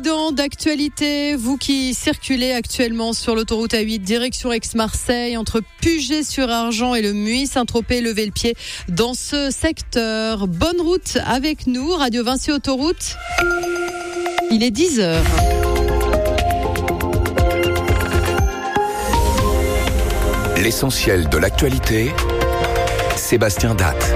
accident d'actualité. Vous qui circulez actuellement sur l'autoroute A8 direction Aix-Marseille entre Puget-sur-Argent et le Muy-Saint-Tropez, levez le pied dans ce secteur. Bonne route avec nous, Radio Vinci Autoroute. Il est 10h. L'essentiel de l'actualité, Sébastien Datte.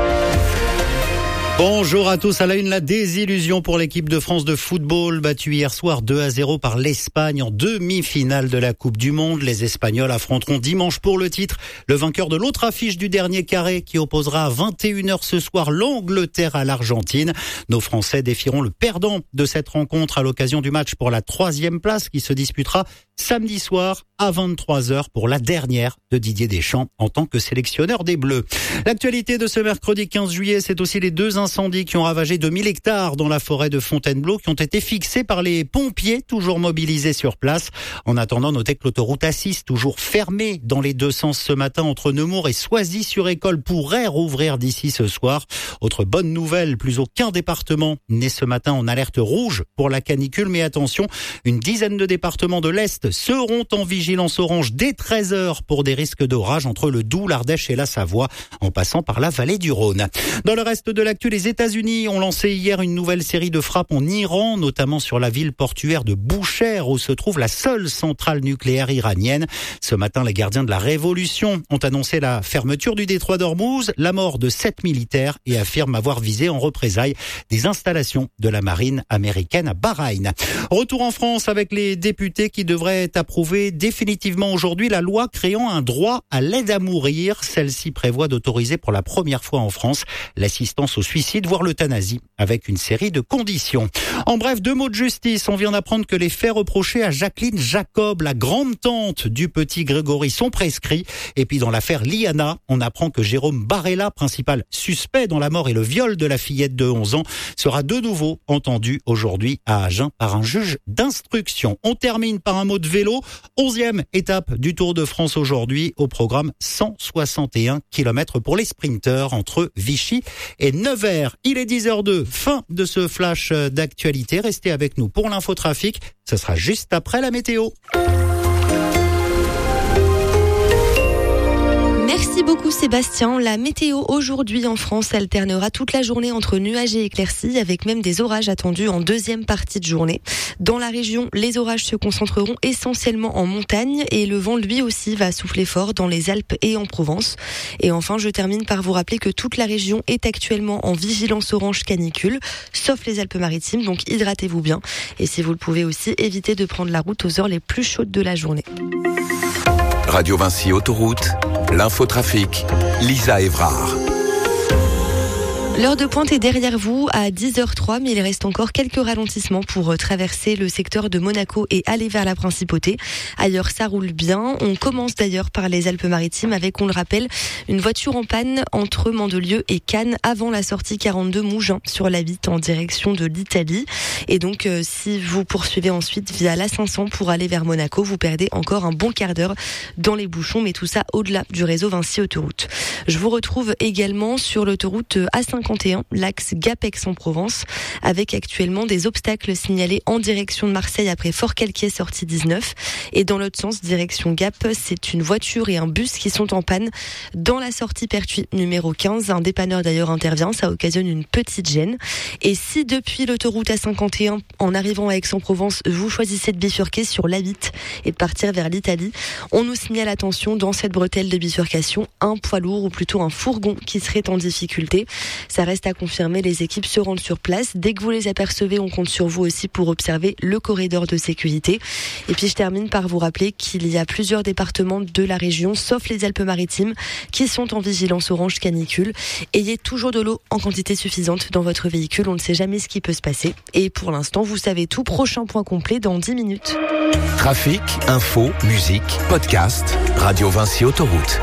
Bonjour à tous. À la une, la désillusion pour l'équipe de France de football, battue hier soir 2-0 par l'Espagne en demi-finale de la Coupe du Monde. Les Espagnols affronteront dimanche pour le titre le vainqueur de l'autre affiche du dernier carré qui opposera à 21h ce soir l'Angleterre à l'Argentine. Nos Français défieront le perdant de cette rencontre à l'occasion du match pour la 3e place qui se disputera samedi soir à 23h pour la dernière de Didier Deschamps en tant que sélectionneur des Bleus. L'actualité de ce mercredi 15 juillet, c'est aussi les 2 incendies qui ont ravagé 2000 hectares dans la forêt de Fontainebleau qui ont été fixés par les pompiers toujours mobilisés sur place. En attendant, notez que l'autoroute A6, toujours fermée dans les 2 sens ce matin entre Nemours et Soisy-sur-École, pourrait rouvrir d'ici ce soir. Autre bonne nouvelle, plus aucun département n'est ce matin en alerte rouge pour la canicule, mais attention, une dizaine de départements de l'Est seront en vigilance orange dès 13h pour des risques d'orage entre le Doubs, l'Ardèche et la Savoie, en passant par la vallée du Rhône. Dans le reste de l'actu, les États-Unis ont lancé hier une nouvelle série de frappes en Iran, notamment sur la ville portuaire de Boucher, où se trouve la seule centrale nucléaire iranienne. Ce matin, les gardiens de la Révolution ont annoncé la fermeture du détroit d'Ormuz, la mort de 7 militaires et affirment avoir visé en représailles des installations de la marine américaine à Bahreïn. Retour en France avec les députés qui devraient approuver définitivement aujourd'hui la loi créant un droit à l'aide à mourir. Celle-ci prévoit d'autoriser pour la première fois en France l'assistance au suicide, voire l'euthanasie, avec une série de conditions. En bref, 2 mots de justice. On vient d'apprendre que les faits reprochés à Jacqueline Jacob, la grande-tante du petit Grégory, sont prescrits. Et puis dans l'affaire Liana, on apprend que Jérôme Barella, principal suspect dans la mort et le viol de la fillette de 11 ans, sera de nouveau entendu aujourd'hui à Agen par un juge d'instruction. On termine par un mot de vélo. 11e étape du Tour de France aujourd'hui, au programme 161 km pour les sprinteurs entre Vichy et Nevers. Il est 10h02, fin de ce flash d'actualité. Restez avec nous pour l'infotrafic, ce sera juste après la météo. Merci beaucoup Sébastien. La météo aujourd'hui en France alternera toute la journée entre nuages et éclaircies, avec même des orages attendus en deuxième partie de journée. Dans la région, les orages se concentreront essentiellement en montagne et le vent lui aussi va souffler fort dans les Alpes et en Provence. Et enfin, je termine par vous rappeler que toute la région est actuellement en vigilance orange canicule, sauf les Alpes-Maritimes, donc hydratez-vous bien. Et si vous le pouvez aussi, évitez de prendre la route aux heures les plus chaudes de la journée. Radio Vinci Autoroute, l'infotrafic, Lisa Évrard. L'heure de pointe est derrière vous à 10h03, mais il reste encore quelques ralentissements pour traverser le secteur de Monaco et aller vers la Principauté. Ailleurs, ça roule bien. On commence d'ailleurs par les Alpes-Maritimes avec, on le rappelle, une voiture en panne entre Mandelieu et Cannes avant la sortie 42 Mougins sur l'A8 en direction de l'Italie. Et donc, si vous poursuivez ensuite via l'A500 pour aller vers Monaco, vous perdez encore un bon quart d'heure dans les bouchons, mais tout ça au-delà du réseau Vinci Autoroute. Je vous retrouve également sur l'autoroute A51, l'axe Gap-Aix-en-Provence, avec actuellement des obstacles signalés en direction de Marseille après Fort-Calquier, sortie 19. Et dans l'autre sens, direction Gap, c'est une voiture et un bus qui sont en panne dans la sortie Pertuis numéro 15. Un dépanneur d'ailleurs intervient, ça occasionne une petite gêne. Et si depuis l'autoroute A51, en arrivant à Aix-en-Provence, vous choisissez de bifurquer sur l'A8 et de partir vers l'Italie, on nous signale, attention, dans cette bretelle de bifurcation, un poids lourd ou plutôt un fourgon qui serait en difficulté. Ça reste à confirmer, les équipes se rendent sur place. Dès que vous les apercevez, on compte sur vous aussi pour observer le corridor de sécurité. Et puis je termine par vous rappeler qu'il y a plusieurs départements de la région, sauf les Alpes-Maritimes, qui sont en vigilance orange canicule. Ayez toujours de l'eau en quantité suffisante dans votre véhicule, on ne sait jamais ce qui peut se passer. Et pour l'instant, vous savez tout. Prochain point complet dans 10 minutes. Trafic, info, musique, podcast, Radio Vinci Autoroute.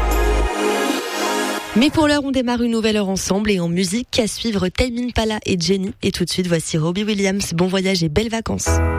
Mais pour l'heure, on démarre une nouvelle heure ensemble et en musique, à suivre Tame Impala et Jenny. Et tout de suite, voici Robbie Williams. Bon voyage et belles vacances.